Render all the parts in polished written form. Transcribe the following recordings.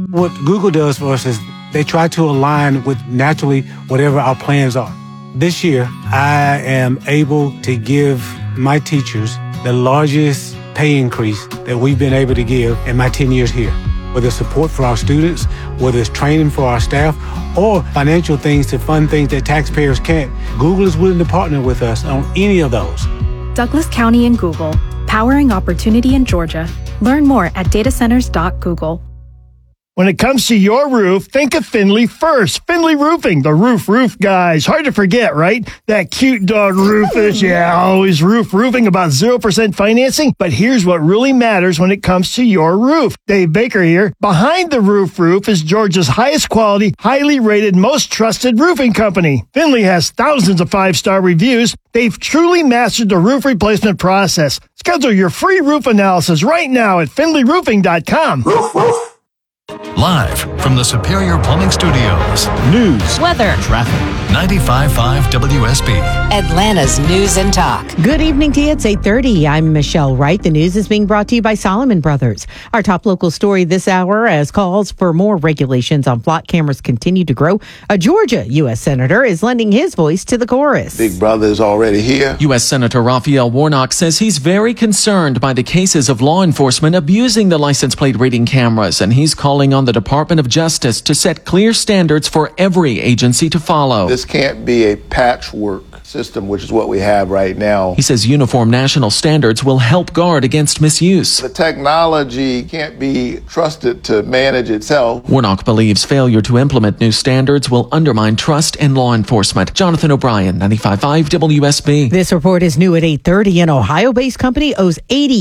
What Google does for us is they try to align with naturally whatever our plans are. This year, I am able to give my teachers the largest pay increase that we've been able to give in my 10 years here. Whether it's support for our students, whether it's training for our staff, or financial things to fund things that taxpayers can't, Google is willing to partner with us on any of those. Douglas County and Google, powering opportunity in Georgia. Learn more at datacenters.google. When it comes to your roof, think of Finley first. Finley Roofing, the roof guys. Hard to forget, right? That cute dog Rufus. Yeah, always roofing about 0% financing. But here's what really matters when it comes to your roof. Dave Baker here. Behind the roof is Georgia's highest quality, highly rated, most trusted roofing company. Finley has thousands of 5-star reviews. They've truly mastered the roof replacement process. Schedule your free roof analysis right now at finleyroofing.com. Live from the Superior Plumbing Studios. News, weather, traffic. 95.5 WSB. Atlanta's News and Talk. Good evening to you. It's 8:30. I'm Michelle Wright. The news is being brought to you by Solomon Brothers. Our top local story this hour, as calls for more regulations on flock cameras continue to grow, a Georgia U.S. Senator is lending his voice to the chorus. Big Brother is already here. U.S. Senator Raphael Warnock says he's very concerned by the cases of law enforcement abusing the license plate reading cameras, and he's calling on the Department of Justice to set clear standards for every agency to follow. This can't be a patchwork system, which is what we have right now. He says uniform national standards will help guard against misuse. The technology can't be trusted to manage itself. Warnock believes failure to implement new standards will undermine trust in law enforcement. Jonathan O'Brien, 95.5 WSB. This report is new at 8:30. An Ohio-based company owes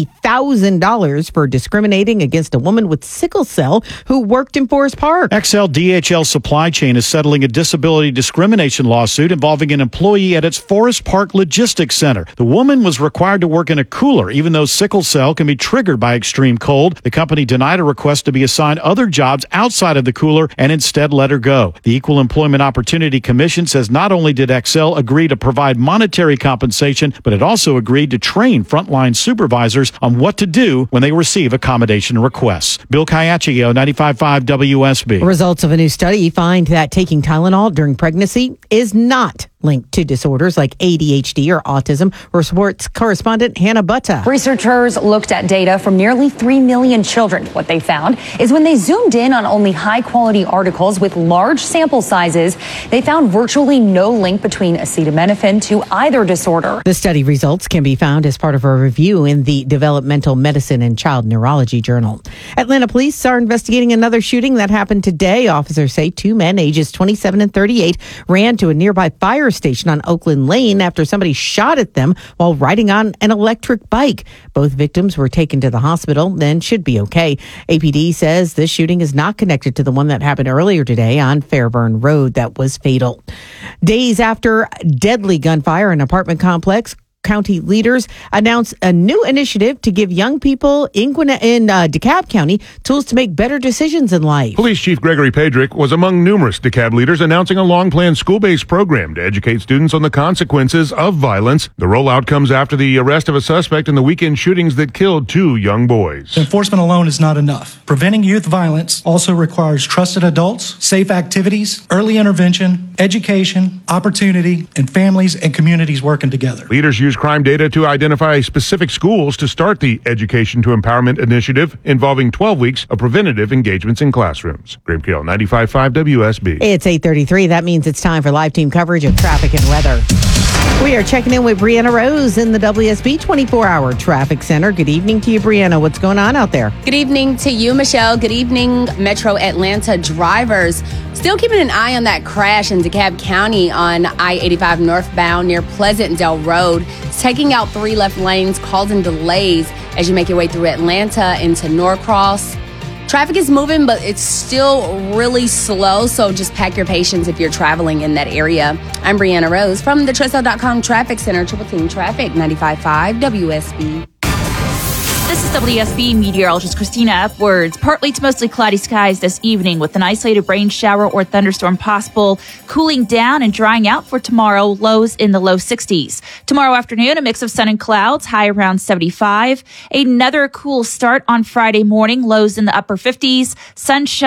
$80,000 for discriminating against a woman with sickle cell who worked in Forest Park. XL DHL Supply Chain is settling a disability discrimination lawsuit involving an employee at its Forest Park Logistics Center. The woman was required to work in a cooler, even though sickle cell can be triggered by extreme cold. The company denied a request to be assigned other jobs outside of the cooler and instead let her go. The Equal Employment Opportunity Commission says not only did XL agree to provide monetary compensation, but it also agreed to train frontline supervisors on what to do when they receive accommodation requests. Bill Caiaccio, 95.5 WSB. Results of a new study find that taking Tylenol during pregnancy is not linked to disorders like ADHD or autism, or sports correspondent Hannah Butta. Researchers looked at data from nearly 3 million children. What they found is when they zoomed in on only high-quality articles with large sample sizes, they found virtually no link between acetaminophen to either disorder. The study results can be found as part of a review in the Developmental Medicine and Child Neurology Journal. Atlanta police are investigating another shooting that happened today. Officers say 2 men ages 27 and 38 ran to a nearby fire station on Oakland Lane after somebody shot at them while riding on an electric bike. Both victims were taken to the hospital and should be okay. APD says this shooting is not connected to the one that happened earlier today on Fairburn Road that was fatal. Days after deadly gunfire in an apartment complex, county leaders announced a new initiative to give young people in DeKalb County tools to make better decisions in life. Police Chief Gregory Pedrick was among numerous DeKalb leaders announcing a long-planned school-based program to educate students on the consequences of violence. The rollout comes after the arrest of a suspect in the weekend shootings that killed 2 young boys. Enforcement alone is not enough. Preventing youth violence also requires trusted adults, safe activities, early intervention, education, opportunity, and families and communities working together. Leaders use crime data to identify specific schools to start the Education to Empowerment initiative involving 12 weeks of preventative engagements in classrooms. Graham Kale, 95.5 WSB. It's 8:33. That means it's time for live team coverage of traffic and weather. We are checking in with Brianna Rose in the WSB 24-hour traffic center. Good evening to you, Brianna. What's going on out there? Good evening to you, Michelle. Good evening, Metro Atlanta drivers. Still keeping an eye on that crash in DeKalb County on I-85 northbound near Pleasantdale Road. It's taking out 3 left lanes, causing delays as you make your way through Atlanta into Norcross. Traffic is moving, but it's still really slow, so just pack your patience if you're traveling in that area. I'm Brianna Rose from the Trestle.com Traffic Center, Triple Team Traffic, 95.5 WSB. This is WSB meteorologist Christina Upwards. Partly to mostly cloudy skies this evening with an isolated rain shower or thunderstorm possible. Cooling down and drying out for tomorrow, lows in the low 60s. Tomorrow afternoon, a mix of sun and clouds, high around 75. Another cool start on Friday morning, lows in the upper 50s. Sunshine